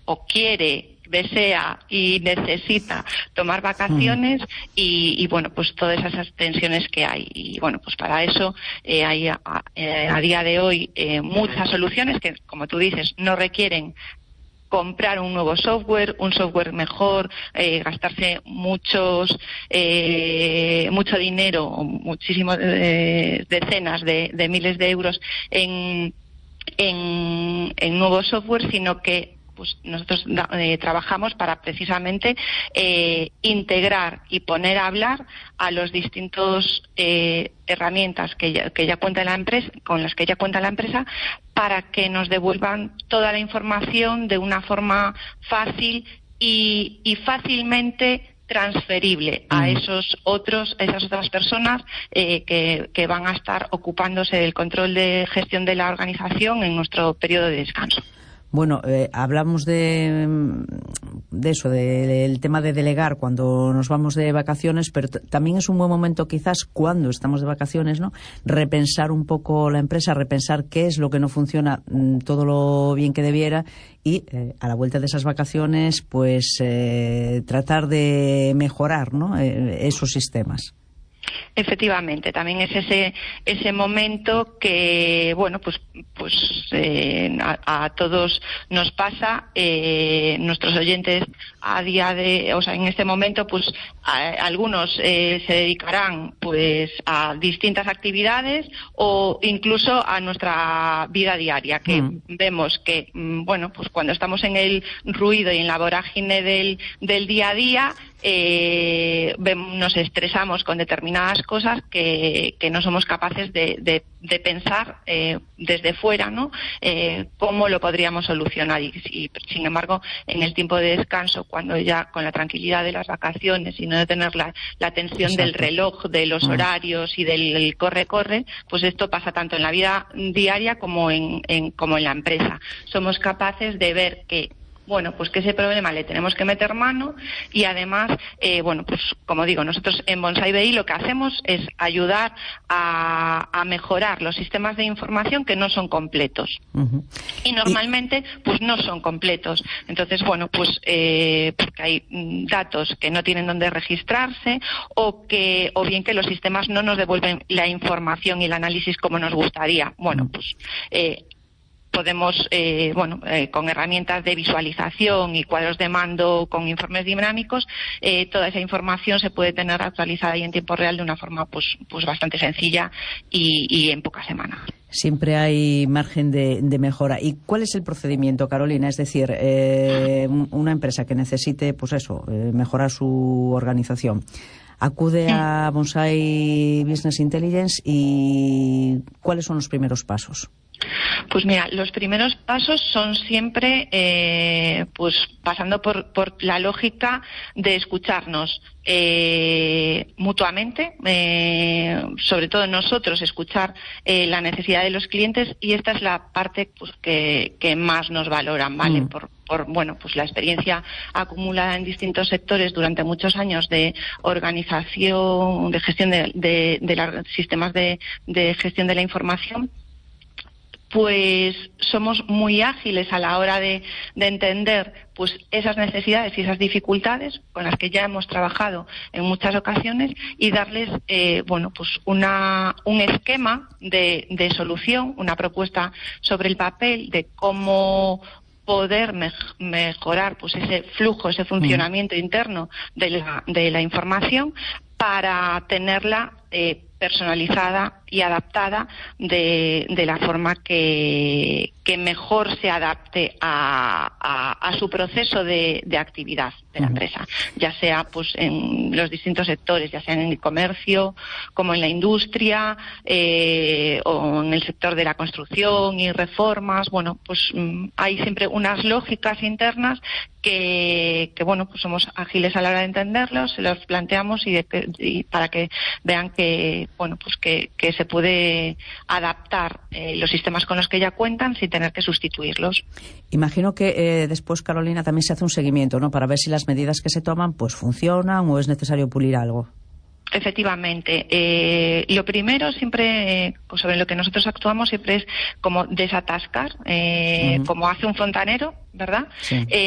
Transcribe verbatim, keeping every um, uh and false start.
o quiere, desea y necesita tomar vacaciones y, y bueno, pues todas esas tensiones que hay. Y bueno, pues para eso eh, hay a, eh, a día de hoy eh, muchas soluciones que, como tú dices, no requieren comprar un nuevo software, un software mejor, eh, gastarse muchos eh, mucho dinero, muchísimas eh, decenas de, de miles de euros en, en, en nuevo software, sino que pues nosotros eh, trabajamos para precisamente eh, integrar y poner a hablar a los distintos eh, herramientas que ya, que ya cuenta la empresa, con las que ya cuenta la empresa, para que nos devuelvan toda la información de una forma fácil y, y fácilmente transferible a esos otros, a esas otras personas eh, que, que van a estar ocupándose del control de gestión de la organización en nuestro periodo de descanso. Bueno, eh, hablamos de, de eso, de, del tema de delegar cuando nos vamos de vacaciones, pero t- también es un buen momento quizás cuando estamos de vacaciones, ¿no? Repensar un poco la empresa, repensar qué es lo que no funciona mm, todo lo bien que debiera y eh, a la vuelta de esas vacaciones pues eh, tratar de mejorar, ¿no? eh, esos sistemas. Efectivamente, también es ese ese momento que, bueno, pues pues eh, a, a todos nos pasa, eh, nuestros oyentes a día de, o sea, en este momento, pues a, algunos eh, se dedicarán pues a distintas actividades o incluso a nuestra vida diaria, que mm. vemos que, bueno, pues cuando estamos en el ruido y en la vorágine del, del día a día, eh, nos estresamos con determinadas cosas que, que no somos capaces de, de, de pensar eh, desde fuera, ¿no? Eh, cómo lo podríamos solucionar y, y sin embargo en el tiempo de descanso, cuando ya con la tranquilidad de las vacaciones y no de tener la, la tensión Exacto. del reloj, de los mm. horarios y del corre-corre, pues esto pasa tanto en la vida diaria como en, en como en la empresa. Somos capaces de ver que bueno, pues que ese problema le tenemos que meter mano y además, eh, bueno, pues como digo, nosotros en Bonsai B I lo que hacemos es ayudar a, a mejorar los sistemas de información que no son completos. Uh-huh. Y normalmente, pues no son completos. Entonces, bueno, pues eh, porque hay datos que no tienen dónde registrarse o que, o bien que los sistemas no nos devuelven la información y el análisis como nos gustaría. Bueno, pues eh, podemos, eh, bueno, eh, con herramientas de visualización y cuadros de mando con informes dinámicos, eh, toda esa información se puede tener actualizada y en tiempo real de una forma pues, pues bastante sencilla y, y en pocas semanas. Siempre hay margen de, de mejora. ¿Y cuál es el procedimiento, Carolina? Es decir, eh, una empresa que necesite, pues eso, eh, mejorar su organización, acude a Bonsai Business Intelligence y ¿cuáles son los primeros pasos? Pues mira, los primeros pasos son siempre eh, pues pasando por, por la lógica de escucharnos eh, mutuamente, eh, sobre todo nosotros escuchar eh, la necesidad de los clientes y esta es la parte pues que, que más nos valoran, ¿vale? Mm. Por, por bueno pues la experiencia acumulada en distintos sectores durante muchos años de organización, de gestión de, de, de los sistemas de, de gestión de la información. Pues somos muy ágiles a la hora de, de entender pues esas necesidades y esas dificultades con las que ya hemos trabajado en muchas ocasiones y darles eh, bueno pues una un esquema de, de solución, una propuesta sobre el papel de cómo poder me- mejorar pues ese flujo, ese funcionamiento mm. interno de la, de la información para tenerla eh, personalizada y adaptada de, de la forma que, que mejor se adapte a, a, a su proceso de, de actividad de la uh-huh. empresa, ya sea pues en los distintos sectores, ya sea en el comercio, como en la industria, eh, o en el sector de la construcción y reformas. Bueno, pues um, hay siempre unas lógicas internas que, que bueno, pues somos ágiles a la hora de entenderlos, se los planteamos y, de que, y para que vean que bueno pues que, que se puede adaptar eh, los sistemas con los que ya cuentan sin tener que sustituirlos. Imagino que eh, después, Carolina, también se hace un seguimiento, ¿no? Para ver si las medidas que se toman pues funcionan o es necesario pulir algo. Efectivamente. Eh, lo primero siempre, eh, sobre lo que nosotros actuamos siempre es como desatascar, eh, uh-huh. como hace un fontanero, ¿verdad? Sí. Eh,